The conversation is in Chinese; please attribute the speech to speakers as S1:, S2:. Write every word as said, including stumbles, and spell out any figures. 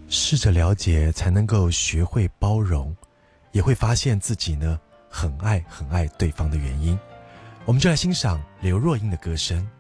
S1: 试着了解，才能够学会包容，也会发现自己呢很爱很爱对方的原因。我们就来欣赏刘若英的歌声。